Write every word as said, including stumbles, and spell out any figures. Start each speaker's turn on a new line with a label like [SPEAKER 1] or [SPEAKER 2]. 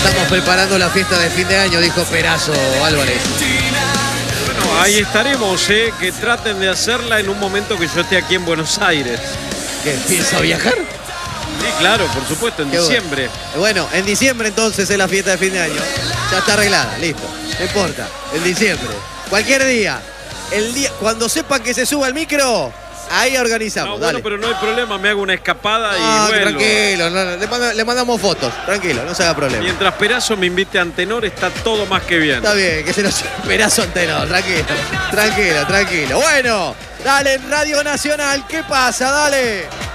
[SPEAKER 1] estamos preparando la fiesta de fin de año, dijo Perazo Álvarez.
[SPEAKER 2] Bueno, ahí estaremos, ¿eh? Que traten de hacerla en un momento que yo esté aquí en Buenos Aires.
[SPEAKER 1] ¿Qué, piensa viajar?
[SPEAKER 2] Sí, claro, por supuesto, en
[SPEAKER 1] Qué
[SPEAKER 2] diciembre.
[SPEAKER 1] Bueno. bueno, en diciembre entonces es la fiesta de fin de año. Ya está arreglada, listo. No importa, en diciembre. Cualquier día. El día, cuando sepan que se suba el micro, ahí organizamos.
[SPEAKER 2] No,
[SPEAKER 1] dale.
[SPEAKER 2] bueno, pero no hay problema, me hago una escapada y
[SPEAKER 1] Ah,
[SPEAKER 2] vuelvo.
[SPEAKER 1] tranquilo, no, no, le, manda- le mandamos fotos, tranquilo, no se haga problema.
[SPEAKER 2] Mientras Perazo me invite a Antenor, está todo más que bien.
[SPEAKER 1] Está bien, que se nos Perazo Antenor, tranquilo, tranquilo, tranquilo. Bueno, dale en Radio Nacional, ¿qué pasa? Dale.